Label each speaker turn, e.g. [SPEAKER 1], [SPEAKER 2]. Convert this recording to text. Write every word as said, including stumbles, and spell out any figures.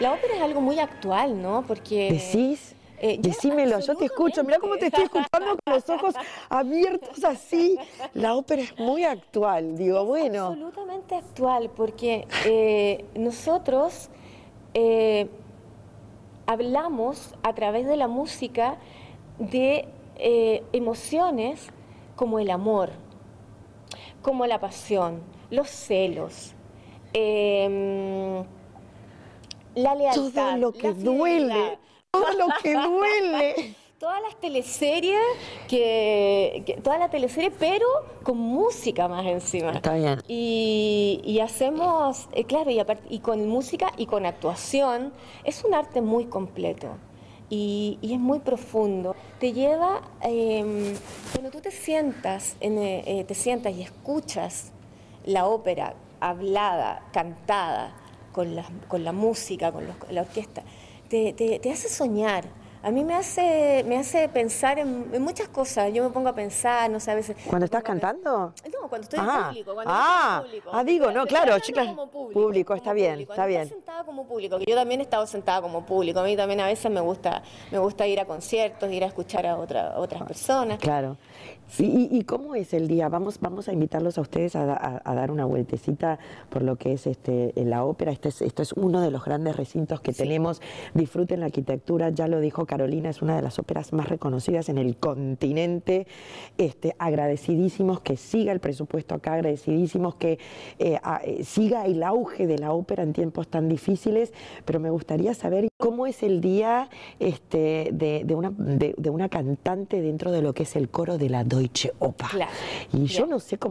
[SPEAKER 1] La ópera es algo muy actual, ¿no? Porque...
[SPEAKER 2] ¿Decís?
[SPEAKER 1] Eh, yo,
[SPEAKER 2] Decímelo, yo te escucho. Mira cómo te estoy escuchando con los ojos abiertos así. La ópera es muy actual, digo,
[SPEAKER 1] es
[SPEAKER 2] bueno.
[SPEAKER 1] absolutamente actual, porque eh, nosotros eh, hablamos a través de la música de eh, emociones como el amor, como la pasión, los celos, eh, la lealtad,
[SPEAKER 2] Todo lo que
[SPEAKER 1] la
[SPEAKER 2] duele,
[SPEAKER 1] fidelidad.
[SPEAKER 2] todo lo que duele.
[SPEAKER 1] Todas las teleseries, que, que, toda la teleserie, pero con música más encima.
[SPEAKER 2] Está bien.
[SPEAKER 1] Y, y hacemos, eh, claro, y, apart, y con música y con actuación, es un arte muy completo y, y es muy profundo. Te lleva, eh, cuando tú te sientas, en, eh, te sientas y escuchas la ópera hablada, cantada, con la, con la música, con los, la orquesta, te, te, te hace soñar. A mí me hace, me hace pensar en, en muchas cosas. Yo me pongo a pensar, no sé, a veces...
[SPEAKER 2] ¿Cuando estás cantando?
[SPEAKER 1] No, cuando estoy
[SPEAKER 2] ah,
[SPEAKER 1] en público. Cuando
[SPEAKER 2] ah,
[SPEAKER 1] estoy en público.
[SPEAKER 2] ah, digo,
[SPEAKER 1] Te,
[SPEAKER 2] no,
[SPEAKER 1] te
[SPEAKER 2] claro,
[SPEAKER 1] estoy
[SPEAKER 2] chicas.
[SPEAKER 1] como público.
[SPEAKER 2] Público, está
[SPEAKER 1] como
[SPEAKER 2] bien,
[SPEAKER 1] público.
[SPEAKER 2] está
[SPEAKER 1] Cuando
[SPEAKER 2] bien.
[SPEAKER 1] estás sentada como público, que yo también he estado sentada como público. A mí también a veces me gusta, me gusta ir a conciertos, ir a escuchar a, otra, a otras personas.
[SPEAKER 2] Claro.
[SPEAKER 1] Sí.
[SPEAKER 2] ¿Y, y cómo es el día? Vamos, vamos a invitarlos a ustedes a, a, a dar una vueltecita por lo que es este la ópera. Este es, esto es uno de los grandes recintos que sí. tenemos. Disfruten la arquitectura, ya lo dijo Carolina, es una de las óperas más reconocidas en el continente. Este, agradecidísimos que siga el presupuesto acá, agradecidísimos que eh, a, eh, siga el auge de la ópera en tiempos tan difíciles, pero me gustaría saber cómo es el día este, de, de, una, de, de una cantante dentro de lo que es el coro de la Deutsche Oper.
[SPEAKER 1] Claro.
[SPEAKER 2] Y yo
[SPEAKER 1] Bien.
[SPEAKER 2] no sé cómo